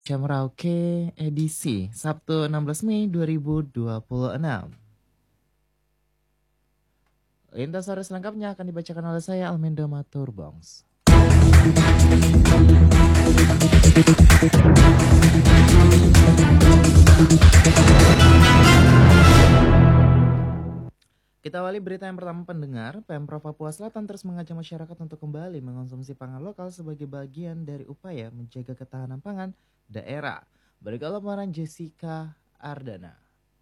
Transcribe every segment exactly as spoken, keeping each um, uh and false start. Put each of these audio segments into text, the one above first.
Indonesia Merauke edisi Sabtu enam belas Mei dua ribu dua puluh enam. Lintas sore selengkapnya akan dibacakan oleh saya Almendo Maturbongs. Kita awali berita yang pertama pendengar. Pemprov Papua Selatan terus mengajak masyarakat untuk kembali mengonsumsi pangan lokal sebagai bagian dari upaya menjaga ketahanan pangan daerah. Berikut laporan Jessica Ardana.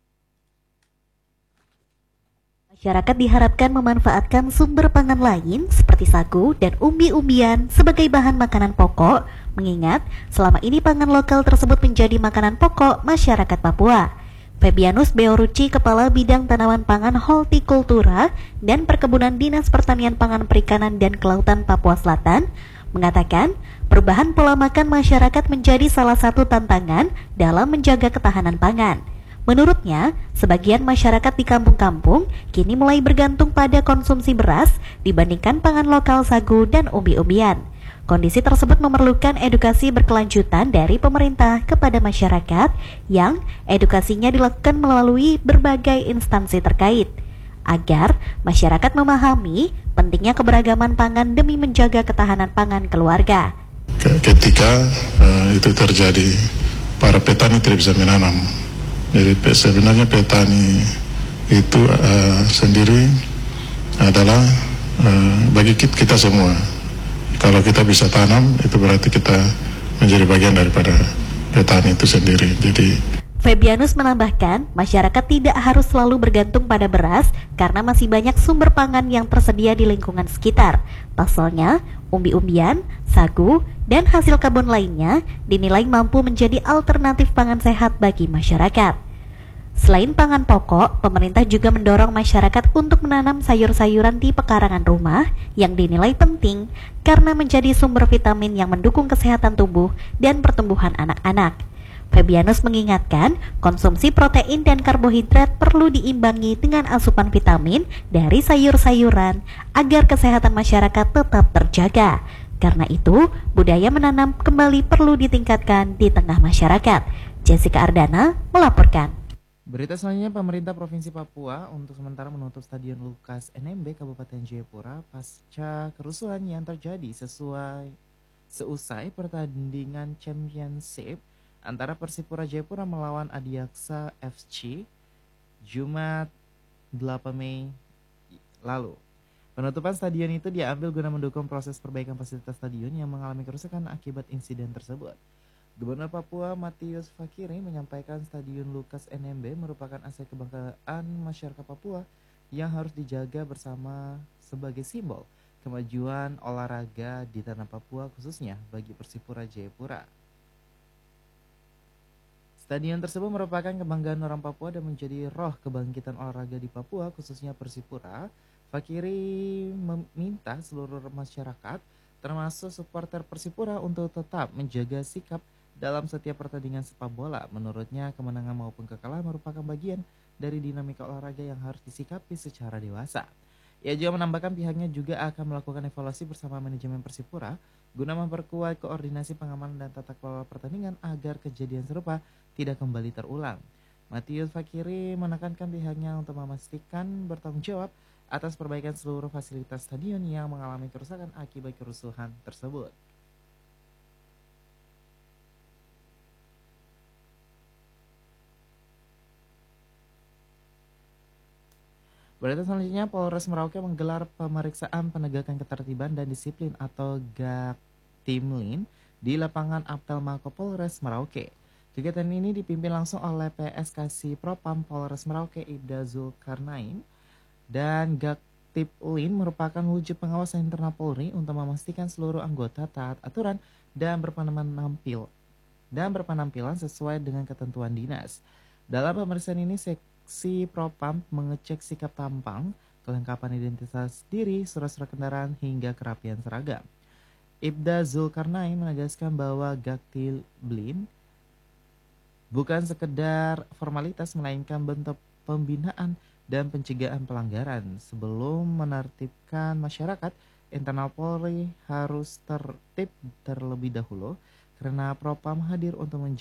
Masyarakat diharapkan memanfaatkan sumber pangan lain seperti sagu dan umbi-umbian sebagai bahan makanan pokok, mengingat selama ini pangan lokal tersebut menjadi makanan pokok masyarakat Papua. Febianus Beoruci, Kepala Bidang Tanaman Pangan Hortikultura dan Perkebunan Dinas Pertanian Pangan Perikanan dan Kelautan Papua Selatan, mengatakan perubahan pola makan masyarakat menjadi salah satu tantangan dalam menjaga ketahanan pangan. Menurutnya, sebagian masyarakat di kampung-kampung kini mulai bergantung pada konsumsi beras dibandingkan pangan lokal sagu dan umbi-umbian. Kondisi tersebut memerlukan edukasi berkelanjutan dari pemerintah kepada masyarakat yang edukasinya dilakukan melalui berbagai instansi terkait, agar masyarakat memahami pentingnya keberagaman pangan demi menjaga ketahanan pangan keluarga. Ketika uh, itu terjadi, para petani tidak bisa menanam. Jadi sebenarnya petani itu uh, sendiri adalah uh, bagi kita semua. Kalau kita bisa tanam, itu berarti kita menjadi bagian daripada petani itu sendiri. Jadi Febianus menambahkan, masyarakat tidak harus selalu bergantung pada beras karena masih banyak sumber pangan yang tersedia di lingkungan sekitar. Pasalnya, umbi-umbian, sagu, dan hasil kebun lainnya dinilai mampu menjadi alternatif pangan sehat bagi masyarakat. Selain pangan pokok, pemerintah juga mendorong masyarakat untuk menanam sayur-sayuran di pekarangan rumah yang dinilai penting karena menjadi sumber vitamin yang mendukung kesehatan tubuh dan pertumbuhan anak-anak. Febianus mengingatkan, konsumsi protein dan karbohidrat perlu diimbangi dengan asupan vitamin dari sayur-sayuran agar kesehatan masyarakat tetap terjaga. Karena itu, budaya menanam kembali perlu ditingkatkan di tengah masyarakat. Jessica Ardana melaporkan. Berita selanjutnya, pemerintah Provinsi Papua untuk sementara menutup Stadion Lukas N M B Kabupaten Jayapura pasca kerusuhan yang terjadi sesuai seusai pertandingan Championship antara Persipura Jayapura melawan Adiaksa F C Jumat delapan Mei lalu. Penutupan stadion itu diambil guna mendukung proses perbaikan fasilitas stadion yang mengalami kerusakan akibat insiden tersebut. Gubernur Papua Matius Fakiri menyampaikan Stadion Lukas N M B merupakan aset kebanggaan masyarakat Papua yang harus dijaga bersama sebagai simbol kemajuan olahraga di tanah Papua, khususnya bagi Persipura Jayapura. Stadion tersebut merupakan kebanggaan orang Papua dan menjadi roh kebangkitan olahraga di Papua, khususnya Persipura. Fakiri meminta seluruh masyarakat, termasuk supporter Persipura, untuk tetap menjaga sikap dalam setiap pertandingan sepak bola. Menurutnya, kemenangan maupun kekalahan merupakan bagian dari dinamika olahraga yang harus disikapi secara dewasa. Ia juga menambahkan pihaknya juga akan melakukan evaluasi bersama manajemen Persipura guna memperkuat koordinasi pengamanan dan tata kelola pertandingan agar kejadian serupa tidak kembali terulang. Matius Fakiri menekankan pihaknya untuk memastikan bertanggung jawab atas perbaikan seluruh fasilitas stadion yang mengalami kerusakan akibat kerusuhan tersebut. Berita selanjutnya, Polres Merauke menggelar pemeriksaan penegakan ketertiban dan disiplin atau Gaktimlin di lapangan Aptel Mako Polres Merauke. Kegiatan ini dipimpin langsung oleh P S Kasih Propam Polres Merauke Ibda Zulkarnain, dan Gaktimlin merupakan wujud pengawasan internal Polri untuk memastikan seluruh anggota taat aturan dan berpenampilan dan berpenampilan sesuai dengan ketentuan dinas. Dalam pemeriksaan ini, Si Propam mengecek sikap tampang, kelengkapan identitas diri, surat-surat kendaraan, hingga kerapian seragam. Ibda Zulkarnain menegaskan bahwa Gaktimlin bukan sekedar formalitas, melainkan bentuk pembinaan dan pencegahan pelanggaran. Sebelum menertibkan masyarakat, internal Polri harus tertib terlebih dahulu karena Propam hadir untuk menjawab